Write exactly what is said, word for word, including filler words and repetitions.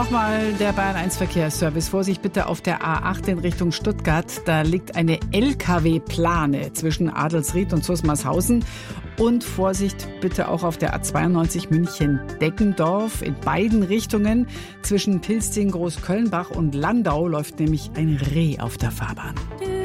Nochmal der Bayern eins Verkehrsservice. Vorsicht bitte auf der A acht in Richtung Stuttgart. Da liegt eine L K W-Plane zwischen Adelsried und Susmarshausen. Und Vorsicht bitte auch auf der A zweiundneunzig München-Deggendorf in beiden Richtungen. Zwischen Pilsting, Großkölnbach und Landau läuft nämlich ein Reh auf der Fahrbahn.